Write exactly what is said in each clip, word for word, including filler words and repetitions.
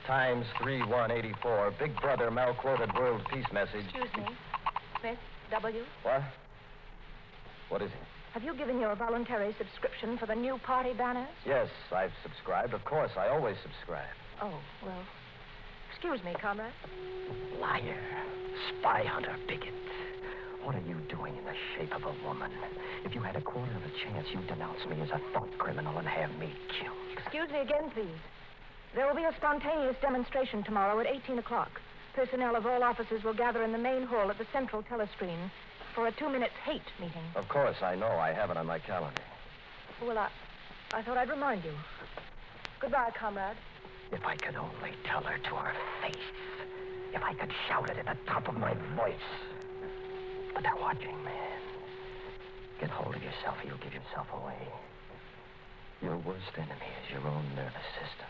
Times three one eighty-four. Big Brother mal-quoted world peace message. Excuse me. Smith, W. What? What is it? Have you given your voluntary subscription for the new party banners? Yes, I've subscribed. Of course, I always subscribe. Oh, well. Excuse me, comrade. Liar. Spy hunter, bigot. What are you doing in the shape of a woman? If you had a quarter of a chance, you'd denounce me as a thought criminal and have me killed. Excuse me again, please. There will be a spontaneous demonstration tomorrow at eighteen o'clock. Personnel of all offices will gather in the main hall at the central telescreen for a two-minute hate meeting. Of course, I know. I have it on my calendar. Well, I, I thought I'd remind you. Goodbye, comrade. If I could only tell her to her face. If I could shout it at the top of my voice. But they're watching, man. Get hold of yourself or you'll give yourself away. Your worst enemy is your own nervous system.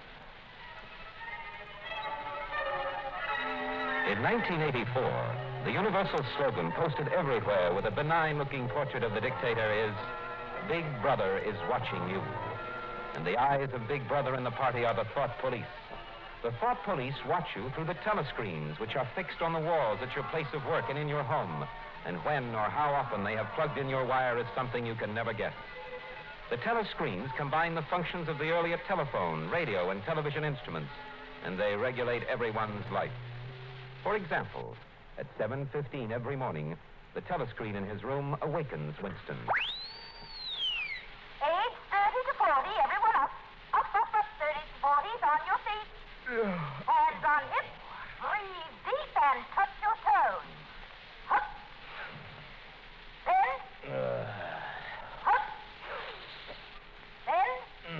In nineteen eighty-four, the universal slogan posted everywhere with a benign-looking portrait of the dictator is, Big Brother is watching you. And the eyes of Big Brother and the party are the thought police. The thought police watch you through the telescreens, which are fixed on the walls at your place of work and in your home. And when or how often they have plugged in your wire is something you can never guess. The telescreens combine the functions of the earlier telephone, radio, and television instruments, and they regulate everyone's life. For example, at seven fifteen every morning, the telescreen in his room awakens Winston. Age thirty to forty, everyone up. Up, up, up, thirty to forties, on your feet. Hands on hips. Breathe deep and touch your toes. Hup. Then. Hup. Then.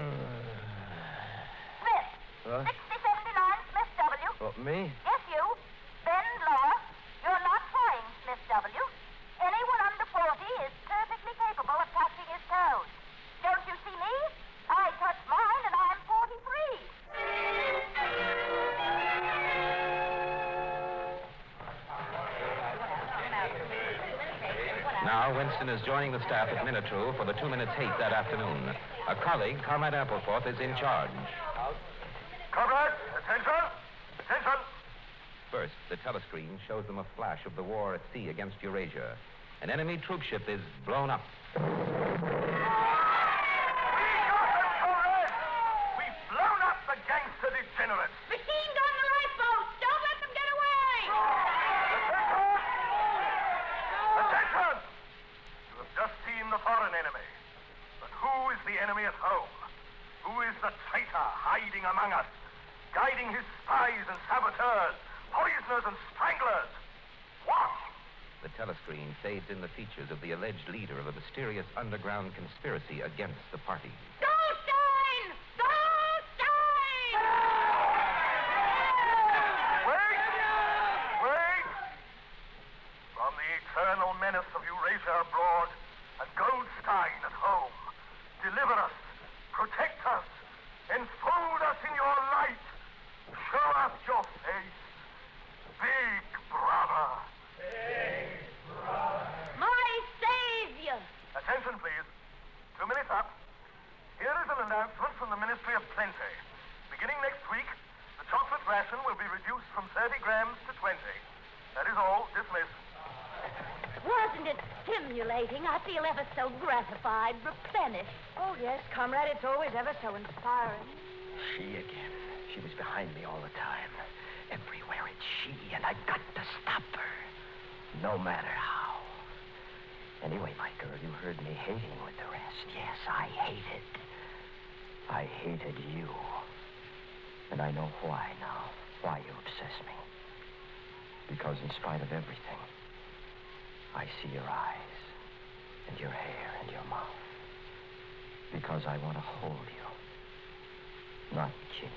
Smith. Huh? sixty seventy-nine, Smith W. What, me? Yes, you. Bend lower. You're not trying, Smith W. Anyone under forty is perfectly capable of touching his toes. Don't you see me? I touch mine and I'm forty-three. Now, Winston is joining the staff at Minutru for the two minutes hate that afternoon. A colleague, Comrade Ampleforth, is in charge. Comrades, attention! Attention! First, the telescreen shows them a flash of the war at sea against Eurasia. An enemy troop ship is blown up. We got them, comrades! We've blown up the gangster degenerates! Machine gun the lifeboats! Don't let them get away! Attention! Attention! You have just seen the foreign enemy. But who is the enemy at home? Who is the traitor hiding among us, guiding his spies and saboteurs, poisoners and stranglers? What? The telescreen fades in the features of the alleged leader of a mysterious underground conspiracy against the party. Goldstein! Goldstein! Wait! Wait! From the eternal menace of Eurasia abroad and Goldstein at home, deliver us, protect us, enfold us in your light. Show us your face. Big Brother. Big Brother. My savior! Attention, please. Two minutes up. Here is an announcement from the Ministry of Plenty. Beginning next week, the chocolate ration will be reduced from thirty grams to twenty. That is all. Dismiss. Wasn't it stimulating? I feel ever so gratified, replenished. Oh, yes, comrade. It's always ever so inspiring. She again. She was behind me all the time. Everywhere it's she, and I've got to stop her. No matter how. Anyway, my girl, you heard me hating with the rest. Yes, I hated. I hated you. And I know why now. Why you obsess me. Because in spite of everything, I see your eyes, and your hair, and your mouth. Because I want to hold you. Not kill